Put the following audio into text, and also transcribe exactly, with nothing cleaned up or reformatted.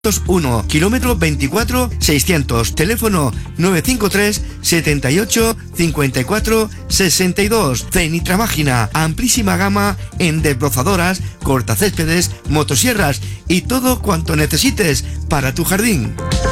uno, kilómetro veinticuatro seiscientos, teléfono nueve cinco tres, setenta y ocho, cincuenta y cuatro, sesenta y dos. Cenitra Máquina, amplísima gama en desbrozadoras, cortacéspedes, motosierras y todo cuanto necesites para tu jardín.